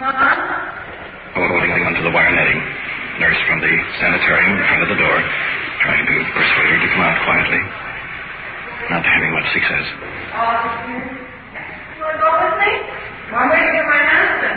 Holding onto the wire netting. Nurse from the sanitarium in front of the door, trying to persuade her to come out quietly. Not having much success. You want to go with me? I'm waiting for my husband.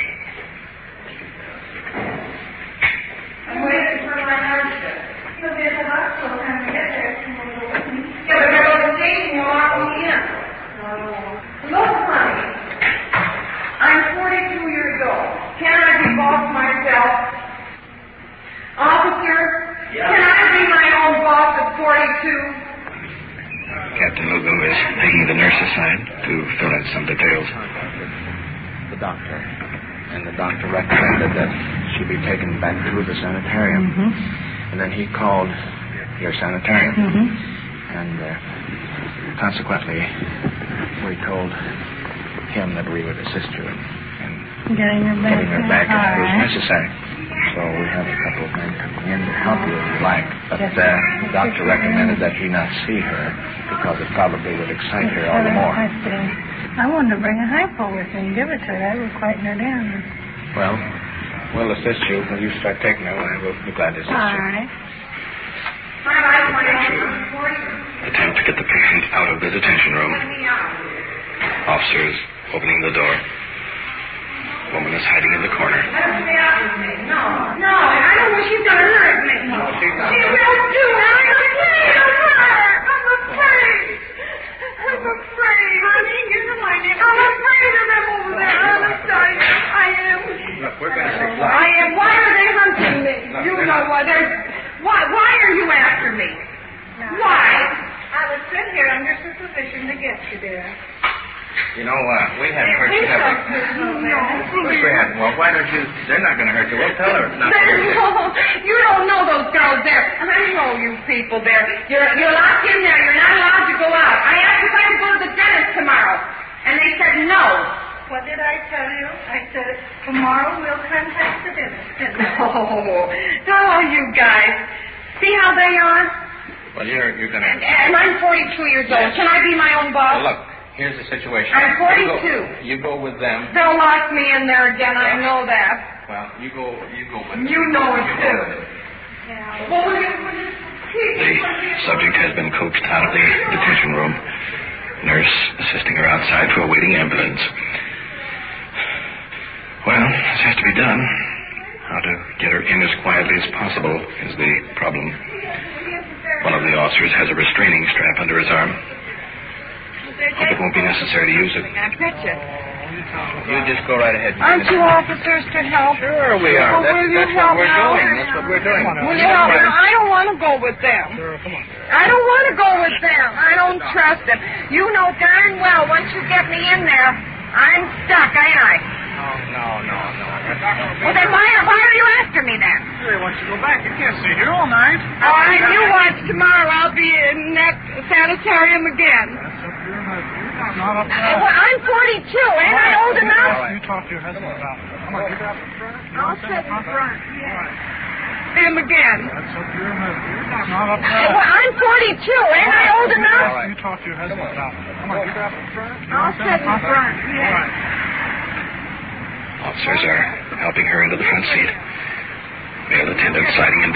He'll be at the hospital time to get there. Yeah, but I go to the station, you'll lock me in. Look, honey. I'm 42 years old. Can I be boss myself? Officer, can I be my own boss at 42? Captain Lugo is taking the nurse aside to fill out some details. The doctor. And the doctor recommended that she be taken back to the sanitarium. And then he called your sanitarium. And consequently, we told him that we would assist you in getting her back as it was necessary. So we have a couple of men coming in to help you if you like. But the doctor recommended that you not see her because it probably would excite her all the more. I wanted to bring a hypo with me and give it to her. That would quieten her down. Well, we'll assist you when you start taking her, and we'll be glad to assist you. All right. Attempt to get the patient out of the detention room. Officers opening the door. Woman is hiding in the corner. No, I don't wish she's going to hurt me. She will do it. I'm afraid of her. I'm afraid, honey. You know I am. I'm afraid of them over there. Honest, I am. Look, we're going to I am. Why are they hunting me? You know why. Why are you after me? Why? I was sent here under supervision to get you there. You know, we haven't hurt you, have we? No. Of course we haven't. Well, why don't you... They're not going to hurt you. We'll tell her it's not going to hurt you. You don't know those girls there. I know you people there. You're locked in there. You're not allowed to go out. I asked if I could go to the dentist tomorrow, and they said no. What did I tell you? I said, tomorrow we'll contact the dentist. Oh, you guys. See how they are? Well, you're going to... And I'm 42 years old. Can I be my own boss? Well, look, here's the situation. I'm 42. You go with them. They'll lock me in there again. I know that. Well, you go with them. You know it, too. Yeah. Well, The subject has been coaxed out of the detention room. Nurse assisting her outside to a waiting ambulance. Well, this has to be done. How to get her in as quietly as possible is the problem. One of the officers has a restraining strap under his arm. Hope it won't be necessary to use it. I bet you. You just go right ahead. Aren't you officers to help? Sure we are. Well, That's what we're doing. That's what we're doing. Will you help me? I don't want to go with them. I don't want to go with them. I don't trust them. You know darn well once you get me in there, I'm stuck, ain't I? No. Well, then why are you after me then? They want you to go back. You can't stay here all night. Oh, I knew once tomorrow I'll be in that sanitarium again. That's up to your husband. Not up to Well, I'm 42. Ain't I old enough? You talk to your husband about it. Come on, get out in front. I'll sit in front. Yeah. Him again. That's up to your husband. Not up to Well, I'm 42. Ain't I old enough? You talk to your husband about it. Come on, get out in front. I'll sit in front. All right. Officers are helping her into the front seat. Male attendant siding in